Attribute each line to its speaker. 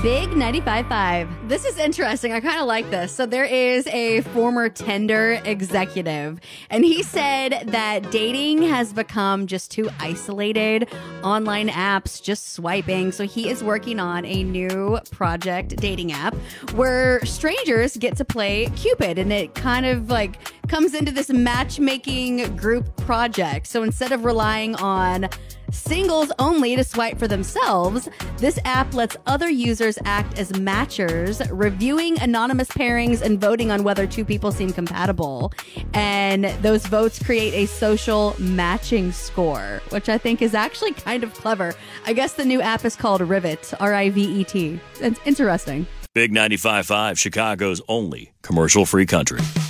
Speaker 1: Big 95.5. This is interesting. I kind of like this. So there is a former Tinder executive, and he said that dating has become just too isolated. Online apps, just swiping. So he is working on a new project dating app where strangers get to play Cupid, and it kind of like comes into this matchmaking group project. So instead of relying on singles only to swipe for themselves, this app lets other users act as matchers, reviewing anonymous pairings and voting on whether two people seem compatible. And those votes create a social matching score, which I think is actually kind of clever. I guess the new app is called Rivet, R-I-V-E-T. It's interesting.
Speaker 2: Big 95.5, Chicago's only commercial-free country.